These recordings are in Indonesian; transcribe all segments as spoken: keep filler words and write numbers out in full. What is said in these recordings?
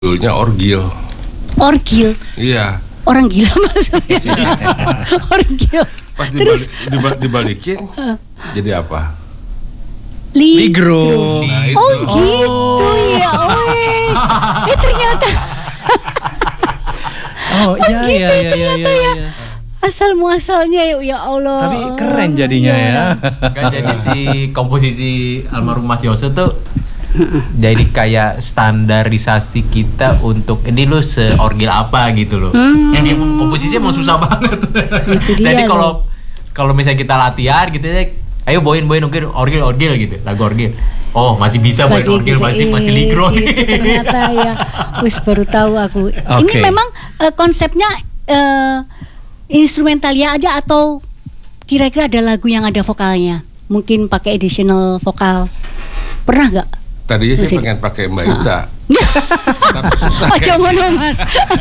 Judulnya Orgil. Orgil? Iya. Orang gila maksudnya. Orgil. Pas Terus dibalik, dibalikin jadi apa? Ligro. Nah, itu. Oh gitu oh. ya. Oh eh ternyata. Oh iya oh, gitu, iya iya ternyata iya. ya. Asal muasalnya ya Allah. Tapi keren jadinya ya. Kan jadi si komposisi almarhum Mas Yose tuh jadi kayak standarisasi kita untuk ini lu seorgil apa gitu loh. Hmm. Yang komposisinya emang susah banget. Itu dia. Jadi kalau kalau misalnya kita latihan gitu ya, ayo boin boin orgil orgil orgil gitu, lagu orgil. Oh masih bisa boin orgil, masih masih ligro. Itu ternyata ya. Wis baru tahu aku. Okay. Ini memang uh, konsepnya uh, instrumental ya aja atau kira-kira ada lagu yang ada vokalnya? Mungkin pakai additional vokal. Pernah nggak? Tadinya saya pengen pakai Mbak Ita. Tapi susah. Oh coba dong Mas.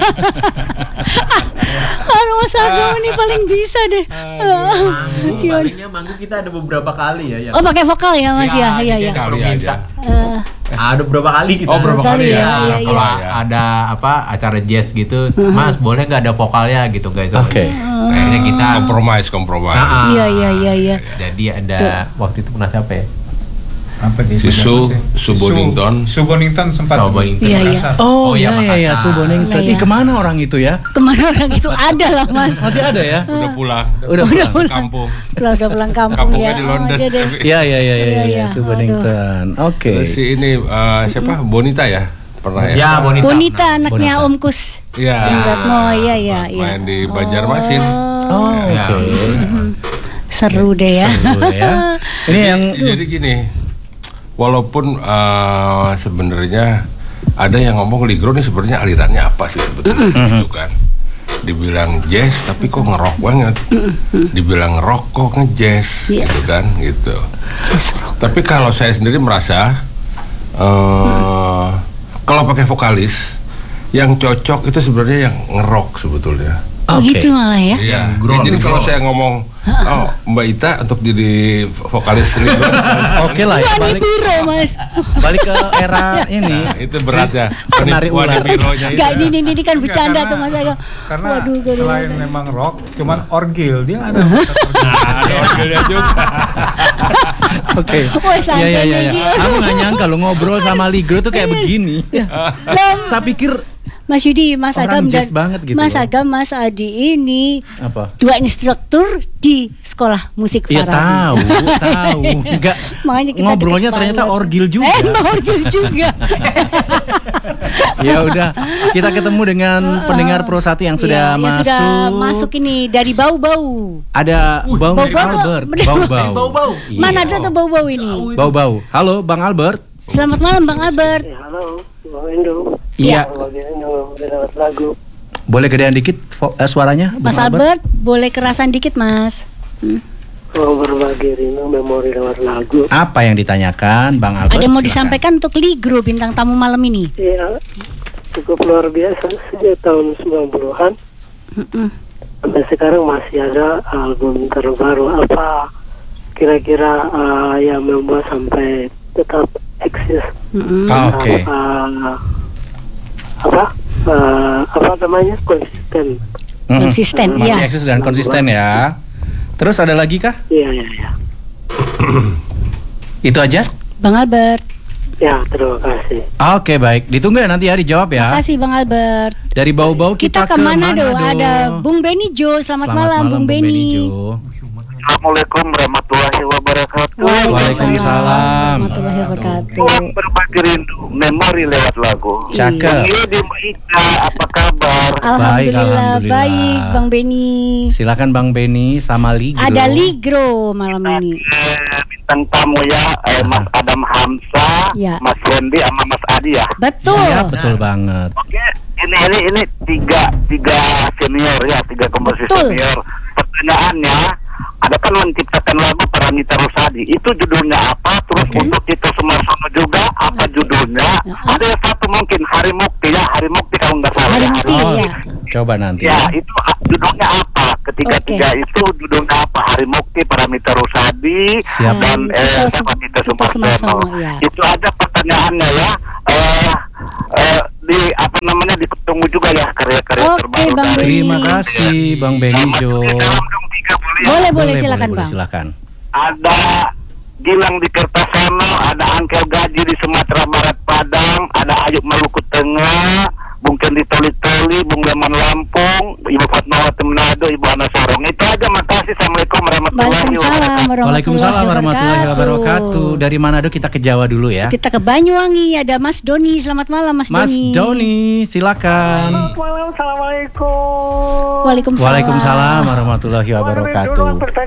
Aduh Mas Agung ini paling bisa deh. Manggung, palingnya manggung kita ada beberapa kali ya. Yang oh pakai vokal ya Mas ya? Iya iya. Kali aja. Uh, ada beberapa kali kita. Oh berapa kali ya? ya, ya, ya kalau ya. ada apa acara jazz gitu, uh-huh. Mas boleh nggak ada vokalnya gitu guys? Oke. Okay. Akhirnya kita kompromis kompromis. Nah, iya iya iya iya. Jadi ada tuh. Waktu itu pernah siapa ya? Apa dia? Si Su, Su Bonington. Su Bonington sempat. Su Bonington. Iya, iya. Oh, oh iya iya ya, Su Bonington. Ih, kemana orang itu ya? Kemana orang itu ada lah Mas. Masih ada ya? Udah pulang. Udah, udah pulang. pulang. Kampung. Pulang udah pulang kampung Kampungnya ya. di London. Iya iya iya iya Su Bonington. Oke. Okay. Si ini uh, siapa? Bonita ya? Pernah ya? Ya, Bonita. Bonita anaknya Bonita. Om Kus. Iya. Oh iya iya iya. Main di Banjarmasin. Oh, oke. Okay. Seru deh ya. Seru ya. Ini yang jadi gini. Walaupun uh, sebenarnya ada yang ngomong ligro nih sebenarnya alirannya apa sih sebetulnya mm-hmm. gitu kan. Dibilang jazz tapi kok ngerok banget. Mm-hmm. Dibilang rock kok ngejazz yeah. gitu kan gitu. Tapi kalau saya sendiri merasa uh, mm-hmm. kalau pakai vokalis yang cocok itu sebenarnya yang ngerok sebetulnya. Oh okay. Gitu malah ya? Iya. Ya, jadi kalau saya ngomong, oh Mbak Ita untuk jadi vokalis ini, oke lah ya. Balik, biro, Mas. Balik ke era ini. Nah, itu berat ya. Penari ular. Gak ini ini kan bercanda tuh Mas. Karena waduh, selain waduh. Memang rock, cuman orgil dia ada. Ada orgilnya juga. Oke. Iya iya iya. Aku nggak nyangka lo ngobrol sama Ligro tuh kayak begini. Saya pikir Mas Yudi, Mas Agam dan gitu Mas loh. Agam, Mas Adi ini apa? Dua instruktur di sekolah musik Farabi. Iya tahu, tahu. Enggak. Makanya kita ngobrolnya ternyata banget. Orgil juga. Eh, orgil juga. Ya udah, kita ketemu dengan uh, pendengar Pro satu yang sudah iya, masuk. Sudah masuk ini dari bau-bau. Ada uh, Bang Albert. Bau-bau. Bau-bau. Mana ada tuh bau-bau ini? Bau-bau. Halo, Bang Albert. Selamat malam Bang Albert. Ya, halo, Bang Endo. Iya. Lagu. Boleh gedean dikit uh, suaranya, Mas Bang Albert? Albert? Boleh kerasan dikit, Mas. Hmm. Mau berbagi rindu memori lewat lagu. Apa yang ditanyakan, Bang Albert? Ada yang mau disampaikan untuk Ligro bintang tamu malam ini? Iya, cukup luar biasa sejak tahun sembilan puluhan. Mm-mm. Sampai sekarang masih ada album terbaru. Apa kira-kira uh, yang membuat sampai tetap eksis? Mm-hmm. Ah, oke. Okay. Uh, apa? Uh, apa namanya? Konsisten. Mm-hmm. Konsisten, masih ya. eksis dan konsisten ya. Terus ada lagi kah? Iya, iya, iya. Itu aja? Bang Albert. Ya, terima kasih. Oke, baik. Ditunggu ya nanti ya dijawab ya. Terima kasih Bang Albert. Dari bau-bau kita, kita ke mana do? Ada Bung Benny Jo. Selamat, Selamat malam, malam Bung Benny. Assalamualaikum warahmatullahi wabarakatuh. Waalaikumsalam warahmatullahi wabarakatuh. Berbagi rindu memori lewat lagu. Cakep. Iya di Ika, apa kabar? Alhamdulillah baik, alhamdulillah. baik Bang Benny. Silakan Bang Benny sama Ligro. Ada Ligro malam ini. Eh, bintang tamu ya, eh, Mas Adam Hamzah, ya. Mas Wendy sama Mas Adi ya. Betul. Siap, betul banget. Oke, ini ini ini tiga tiga senior ya, tiga komposisi betul. Senior. Pertanyaannya, ada kan menciptakan lagu Paramita Rusadi. Itu judulnya apa? Terus okay. Untuk Cito Sumarsono juga apa judulnya? Uh-huh. Ada satu mungkin Hari Mukti ya, Hari Mukti kalau nggak salah. Hari Mukti oh, ya. Coba nanti. Ya, itu judulnya apa? Ketiga-tiga okay. Itu judulnya apa? Hari Mukti, Paramita Rusadi, siap. Dan eh, Cito Sumarsono. Ya. Itu aja pertanyaannya ya. Eh, eh, di apa Terima kasih Bang Benijo. Boleh, boleh, silakan Bang. Silakan. Ada Gilang di Kertasono, ada Angkel Gaji di Sumatera Barat Padang, ada Ayub Maluku Tengah, Bung Kendi Toli-Toli, Bung Leman Lampung, Ibu Fatmawati Manado, Ibu Ana Sorong. Itu aja, makasih. Assalamualaikum warahmatullahi wabarakatuh. Waalaikumsalam warahmatullahi wabarakatuh. Dari Manado kita ke Jawa dulu ya. Kita ke Banyuwangi, ada Mas Doni. Selamat malam Mas, Mas Doni. Mas Doni, silakan. Selamat malam, assalamualaikum. Waalaikumsalam. Waalaikumsalam warahmatullahi wabarakatuh.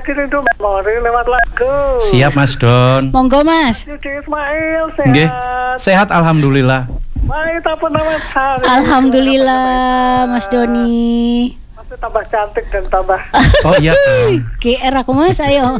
Lewat lagu. Siap Mas Don. Monggo Mas. Ismail, Nggih. sehat. Sehat alhamdulillah. Baik, apa nama saya? Alhamdulillah Mas Doni. Masih tambah cantik dan tambah. Oh iya. G R aku Mas, ayo.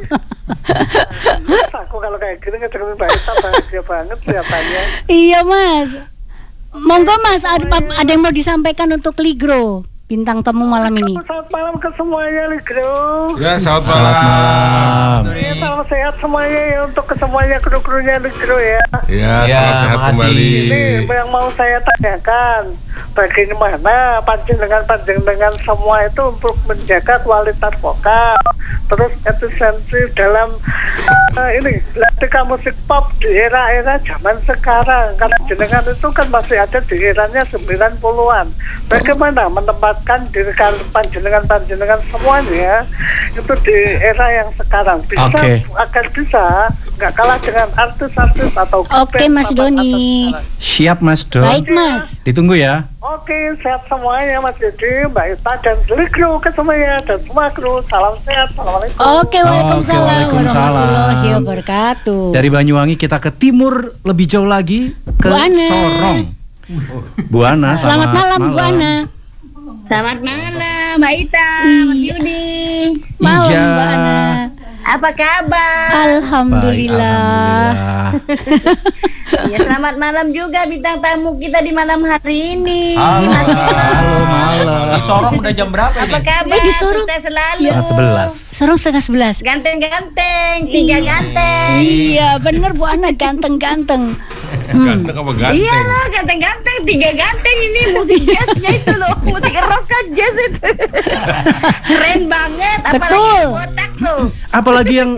Aku kalau kayak gini ngecek baik, bahagia banget kelihatannya. Iya Mas. Monggo Mas, ada, ada yang mau disampaikan untuk Ligro, bintang tamu malam ini. Selamat malam ke semuanya, Ligro. Ya, selamat Selamat malam. malam. Ya, salam sehat semuanya ya untuk ke semuanya kru-krunya Ligro ya. Ya, Ya, selamat sehat makasih. kembali. Ini yang mau saya tanyakan, bagaimana panjenengan-panjenengan semua itu untuk menjaga kualitas vokal, terus efisiensi dalam uh, ini ketika musik pop di era-era zaman sekarang, karena jenengan itu kan masih ada di eranya sembilan puluhan. Bagaimana menempatkan diri panjenengan-panjenengan semuanya itu di era yang sekarang bisa Oke. agar bisa nggak kalah dengan artis-artis atau Oke band Mas atau Doni. sekarang. Siap Mas Don. Baik Mas. Ditunggu ya. Oke, sehat semuanya Mas Yudi, Mbak Ita, dan Ligro ke semuanya, dan semua kru. Salam sehat, assalamualaikum. Oke, Waalaikumsalam Oke, Waalaikumsalam. warahmatullahi wabarakatuh. Dari Banyuwangi kita ke timur lebih jauh lagi ke Bu Ana. Sorong. Bu Ana, Selamat malam Bu Ana. Selamat malam Mbak Ita, Mas Yudi. Malam Iya. Mbak Ana. Apa kabar? Alhamdulillah. Alhamdulillah. Ya, selamat malam juga bintang tamu kita di malam hari ini. Halo, Mas Yudi. Halo malam. Di Sorong udah jam berapa Apa ini? kabar? Eh, di Sorong. Sukses selalu. Setengah sebelas. Sorong setengah sebelas. Ganteng-ganteng, tiga ganteng. Iya bener Bu Ana, ganteng-ganteng. Hmm. Ganteng apa ganteng? Iya lah, ganteng-ganteng, tiga ganteng ini musik jazznya itu loh, musik rock kan jazz itu. Keren banget, apalagi Betul. yang botak tuh. Apalagi yang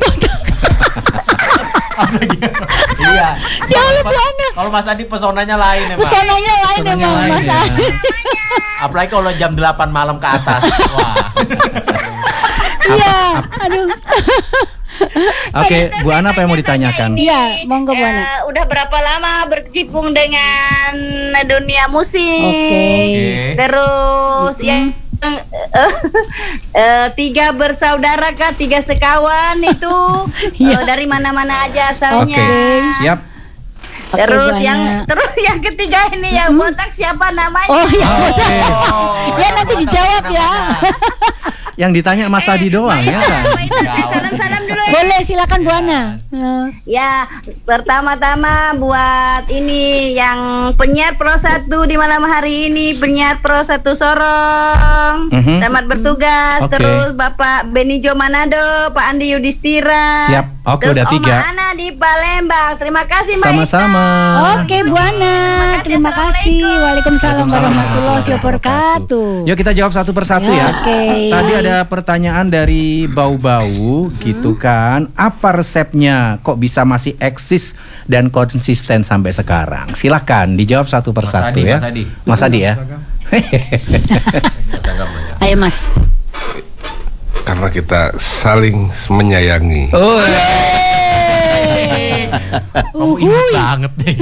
Iya. Ya Allah Bu Ana, Kalau Mas Adi pesonanya lain emang. pesonanya lain Pesonanya emang lain, Mas ya. Adi. Apalagi kalau jam delapan malam ke atas. Wah. Iya, aduh. Oke, Bu Ana apa yang mau ditanyakan? Iya, monggo Bu Ana. Eh, udah berapa lama berkecimpung dengan dunia musik? Oke. Terus yang eh, eh, tiga bersaudara kah, tiga sekawan itu Iya. eh, dari mana-mana aja asalnya. Oke, siap. Oke, Terus Bu yang Ana. terus yang ketiga ini yang botak siapa namanya? Oh iya, Oke. ya nanti dijawab ya. Yang ditanya Mas Adi doang ya kan? Salam-salam dulu ya. Boleh, silakan Bu Ana. Eh, Ya, pertama-tama buat ini yang penyiar Pro satu di malam hari ini, penyiar Pro satu Sorong. Mhm. Selamat bertugas. Oke. Terus Bapak Benijo Manado, Pak Andi Yudhistira. Siap. Oke, Terus udah tiga. Oma Ana di Palembang. Terima kasih Mbak Sama-sama. Oke Bu Ana, terima kasih. Waalaikumsalam warahmatullahi wabarakatuh. Yuk kita jawab satu persatu Ya, ya. oke. Tadi ada pertanyaan dari Bau-Bau gitu kan. Apa resepnya kok bisa masih eksis dan konsisten sampai sekarang? Silahkan dijawab satu persatu Adi, ya. Mas Adi. Mas Adi ya. Ayo Mas. Karena kita saling menyayangi. Oh. Kamu ingat banget deh.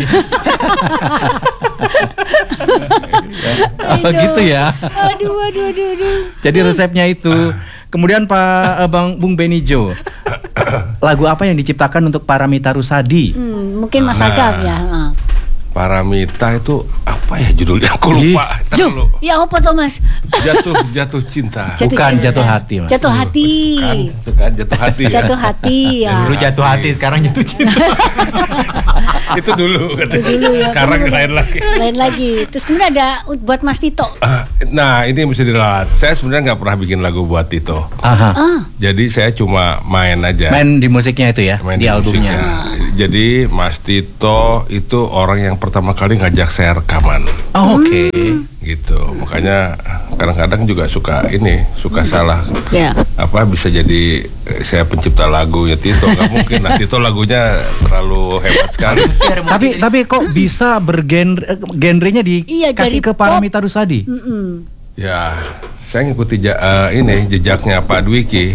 Oh gitu ya. Aduh, aduh, aduh, aduh. Jadi resepnya itu. Kemudian Pak eh, Bang Bung Benijo. Lagu apa yang diciptakan untuk Paramita Rusady? Hmm, mungkin Mas Nah. Agam ya. Ah. Paramita itu apa ya judulnya? Aku lupa. Ntar dulu. Duh, ya apa tuh Mas? Jatuh jatuh cinta. Jatuh Bukan, cinta. jatuh hati, Mas. Jatuh hati. Kan, itu kan jatuh hati. ya. Jatuh hati ya. Dulu jatuh hati, sekarang jatuh cinta. Itu dulu katanya. Itu dulu ya. Sekarang Kemudian- lain lagi. Lain lagi. Terus kemudian ada buat Mas Tito. Ah, Nah ini mesti diralat. Saya sebenarnya nggak pernah bikin lagu buat Tito. Aha. Ah, Jadi saya cuma main aja. Main di musiknya itu ya, Main di, albumnya. musiknya. Jadi Mas Tito itu orang yang pertama kali ngajak saya rekaman. Oh, oke. Gitu. Makanya kadang-kadang juga suka ini, suka salah. Ya. Apa bisa jadi eh, saya pencipta lagunya Tito, nggak mungkin. Nah, Tito lagunya terlalu hebat sekali. Tapi tapi kok bisa bergenre genrenya Iya, dari dikasih ke pop. Paramitha Rusady? Mm-mm. Ya, saya ngikuti ja- eh, ini jejaknya Pak Dwiki.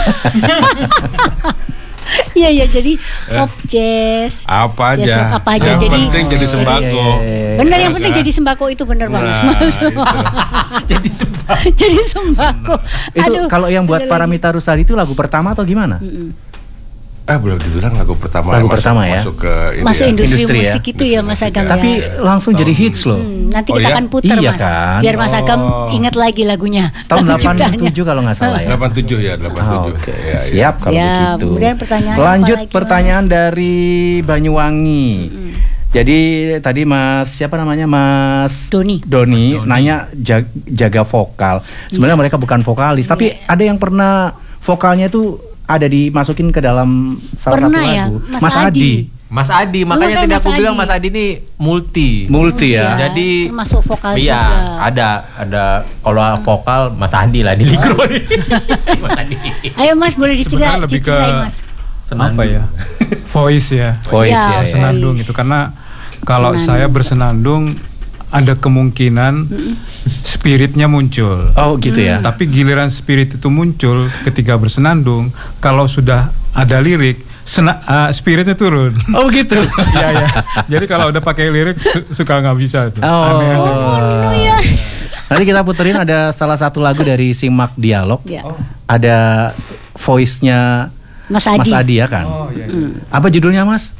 Iya ya, jadi pop, jazz, Apa jazz aja. rock apa aja. Yang Jadi penting jadi sembako. benar, yang penting jadi sembako itu benar banget, Nah, Mas. itu. Jadi sembako. Jadi sembako. Itu kalau yang buat ada lagi. Paramitha Rusady itu lagu pertama atau gimana? Mm-mm. Ah, boleh dibilang lagu pertama. Lagu masuk, pertama ya? Masuk ke ini Masuk ya. industri, Industri ya? musik itu ya Mas Agam ya. Tapi langsung jadi hits loh. Hmm, nanti Oh, kita ya? akan putar Iya Mas, kan? biar Mas Agam Oh. ingat lagi lagunya. Tahun lagu delapan ciptaannya. tujuh kalau nggak salah ya. delapan tujuh ya, delapan Ah, tujuh. Oke, Ya, ya. siap kalau Ya, begitu. kemudian pertanyaan Lanjut apa lagi, pertanyaan Mas? dari Banyuwangi. Jadi tadi Mas siapa namanya Mas Doni. Doni, nanya jag- jaga vokal. Sebenarnya Iya. mereka bukan vokalis, tapi Iya. ada yang pernah vokalnya itu ada dimasukin ke dalam salah Pernah satu ya, lagu. Mas Adi. Mas Adi, makanya kan tadi Mas aku bilang Adi. Mas Adi ini multi. Multi ya. Jadi termasuk vokal iya, juga. ada ada kalau vokal Mas Adi lah di Ligro nih. Mas Adi. Ayo Mas, boleh diceritain, Sebenarnya lebih ke diceritain Mas. apa ya? Voice ya. Voice Ya, ya, ya. voice. Senandung itu karena kalau Senandung. saya bersenandung ada kemungkinan spiritnya muncul. Oh gitu ya. Tapi giliran spirit itu muncul ketika bersenandung, kalau sudah ada lirik, sena, uh, spiritnya turun. Oh gitu. Iya ya. Jadi kalau udah pakai lirik su- suka nggak bisa tuh. Oh. Aneh aja. Oh, no ya. Nanti kita puterin ada salah satu lagu dari Simak Dialog. Ya. Ada voice-nya Mas Mas Adi. Adi ya kan? Oh iya. iya. Apa judulnya Mas?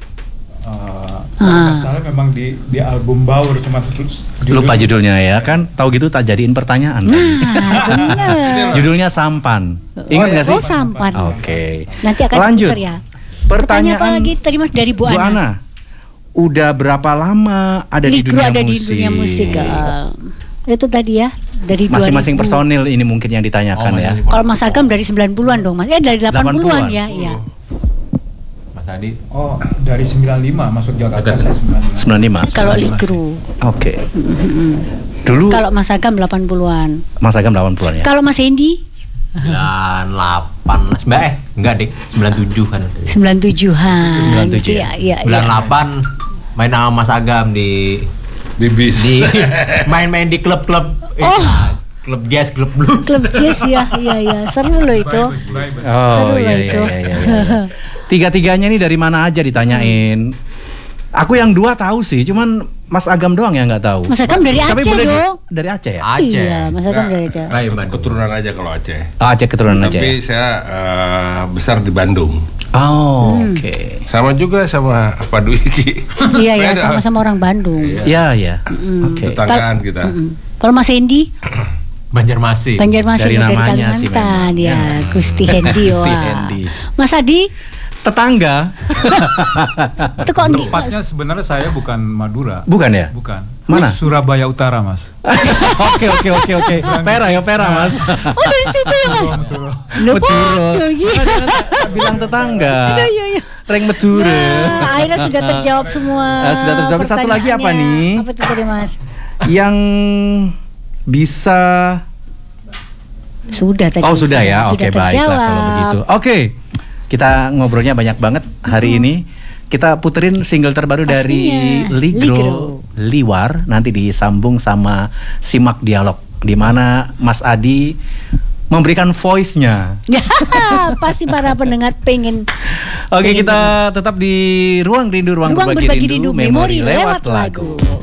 Uh, Ah. Masalah memang di di album Baur cuma terus Lupa judulnya ya kan? Tahu gitu tak jadiin pertanyaan. kan? Nah, bener. Judulnya Sampan. Ingat nggak sih? Oh, Sampan. Oke. Nanti akan Lanjut. diputar ya. Pertanyaan apa Pertanyaan lagi tadi Mas dari Bu, Bu Ana? Ana. Udah berapa lama ada di Ligro dunia ada di musik? dunia musik. ah. Itu tadi ya, dari Masing-masing dua ribu. personil ini mungkin yang ditanyakan Oh, ya. masing-masing. Kalau Mas Agam dari sembilan puluhan dong Mas. Eh dari delapan puluhan ya, iya. Mas Adi. Oh, dari sembilan puluh lima masuk Jakarta Dekat. saya sembilan puluh lima. sembilan puluh lima. Kalau Ligro. Oke. Dulu Kalau Mas Agam delapan puluhan. Mas Agam delapan puluhan ya. Kalau Mas Hendy sembilan delapan sembilan eh enggak deh sembilan tujuh kan. sembilan tujuhan. sembilan tujuh Iya, iya, sembilan iya. delapan main sama Mas Agam di Di bis. di main-main di klub-klub eh, Oh. klub jazz, klub blues. Klub jazz ya, iya iya. Seru loh itu. Oh Seru iya lah iya, itu. iya iya iya. Tiga-tiganya nih dari mana aja ditanyain. Aku yang dua tahu sih, cuman Mas Agam doang yang nggak tahu. Mas Agam dari Tapi Aceh boleh di- dong. dari Aceh ya? Aceh. Iya, Mas Agam dari Aceh. Lah, Bandung. Keturunan aja kalau Aceh. Oh, Aceh keturunan aja. Tapi Ya? saya eh, besar di Bandung. Oh, Hmm. oke. Sama juga sama Pak Dwiki. Iya ya, Beda. sama-sama orang Bandung. Ya ya. Oke. Tetanggaan kita. Mm-mm. Kalau Mas Hendy, Banjarmasin. Banjarmasin Dari dari, namanya sih Kalimantan memang. ya, Gusti Hendy. Gusti wah. Hendy. Mas Adi, Tetangga. itu kok di Tempatnya sebenarnya saya bukan Madura. Bukan ya? Bukan. Mana? Surabaya Utara, Mas. Oke oke oke oke. Pera ya pera Mas. Oh dari situ ya Mas. Betul. Meduro. Waduh, iya. Bilang tetangga. Iya, iya, iya. Reng Meduro. Nah, akhirnya sudah terjawab semua. Ah, sudah terjawab. Satu lagi apa pertanyaannya. nih? Apa itu tadi Mas? Yang bisa Sudah tadi. Oh sudah ya, oke Sudah baiklah terjawab. kalau begitu. Oke, kita ngobrolnya banyak banget hari ini. Kita puterin single terbaru dari Pastinya, Ligro, Ligro. Liwar. Nanti disambung sama Simak Dialog, di mana Mas Adi memberikan voice-nya. Ya, pasti para pendengar pengen. Oke, pengen kita tetap di Ruang Rindu, Ruang, Ruang Berbagi, Berbagi Rindu, Rindu, memori lewat lagu.